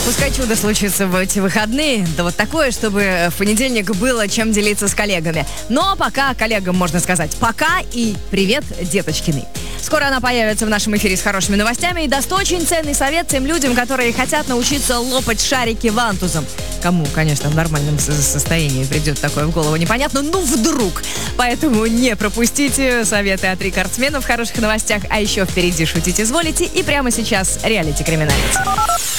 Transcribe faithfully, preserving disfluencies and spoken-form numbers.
Пускай чудо случится в эти выходные. Да вот такое, чтобы в понедельник было чем делиться с коллегами. Но пока коллегам можно сказать пока и привет Деточкиной. Скоро она появится в нашем эфире с хорошими новостями и даст очень ценный совет тем людям, которые хотят научиться лопать шарики вантузом. Кому, конечно, в нормальном состоянии придет такое в голову, непонятно, ну вдруг. Поэтому не пропустите советы от рекордсменов в хороших новостях, а еще впереди шутить изволите. И прямо сейчас реалити-криминалец.